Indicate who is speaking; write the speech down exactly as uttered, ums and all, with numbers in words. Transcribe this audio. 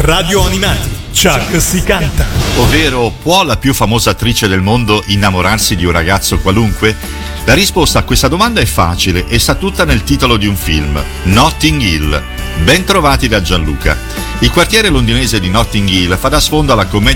Speaker 1: Radio Animati, Chuck si canta.
Speaker 2: Ovvero, può la più famosa attrice del mondo innamorarsi di un ragazzo qualunque? La risposta a questa domanda è facile e sta tutta nel titolo di un film, Notting Hill. Ben trovati da Gianluca. Il quartiere londinese di Notting Hill fa da sfondo alla commedia